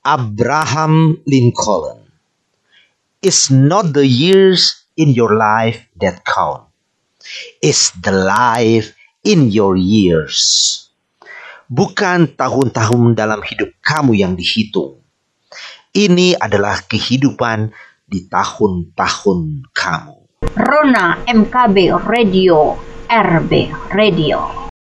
Abraham Lincoln. It's not the years in your life that count. It's the life in your years. Bukan tahun-tahun dalam hidup kamu yang dihitung. Ini adalah kehidupan di tahun-tahun kamu. Rona MKB Radio, RB Radio.